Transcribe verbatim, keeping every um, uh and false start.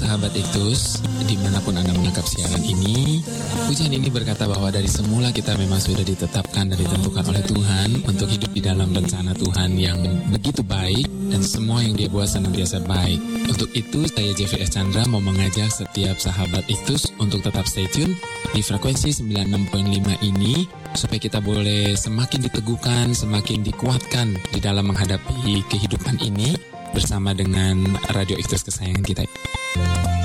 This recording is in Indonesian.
sahabat Iktus, dimanapun Anda menangkap siaran ini, pujian ini berkata bahwa dari semula kita memang sudah ditetapkan dan ditentukan oleh Tuhan untuk hidup di dalam rencana Tuhan yang begitu baik, dan semua yang Dia buat senantiasa baik. Untuk itu, saya J V S Chandra mau mengajak setiap sahabat Iktus untuk tetap stay tune di frekuensi sembilan puluh enam koma lima ini, supaya kita boleh semakin diteguhkan, semakin dikuatkan di dalam menghadapi kehidupan ini bersama dengan Radio Iktus kesayangan kita.